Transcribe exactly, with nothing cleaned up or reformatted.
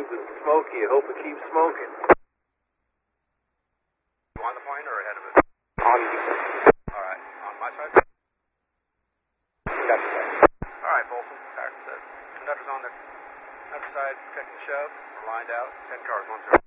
tube is smoky. I hope it keeps smoking. On the plane or ahead of it? On the Alright, on my side? Gotcha. Alright, Bolton. Packard says. Conductor's on the other side, protecting shove. We're lined out. ten cars, one, two.